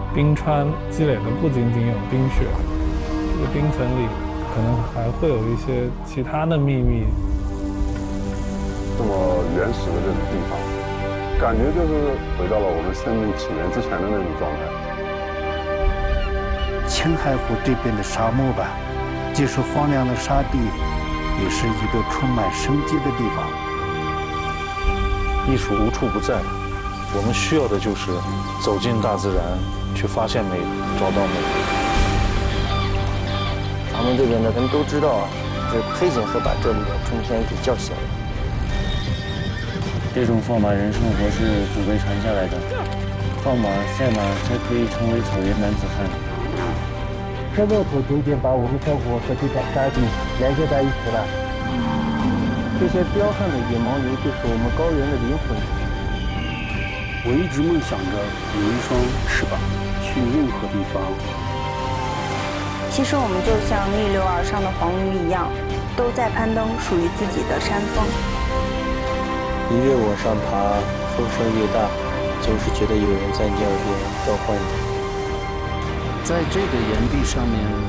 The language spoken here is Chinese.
冰川积累的不仅仅有冰雪，这个冰层里可能还会有一些其他的秘密。 这么原始的这种地方，感觉就是回到了我们生命起源之前的那种状态。 青海湖这边的沙漠吧，既是荒凉的沙地，也是一个充满生机的地方。 艺术无处不在，我们需要的就是走进大自然，去发现美，找到美。 咱们这边的人都知道啊，这黑井河把这里的春天给叫醒了。 这种放马人生活是祖辈传下来的，放马赛马才可以成为草原男子汉。 这骆驼渐渐把我们生活和这片沙地连接在一起了。这些彪悍的野牦牛就是我们高原的灵魂。 我一直梦想着有一双翅膀，去任何地方。 其实我们就像逆流而上的黄鱼一样，都在攀登属于自己的山峰。 你越往上爬，风声越大，总是觉得有人在你耳边召唤你。 在这个岩壁上面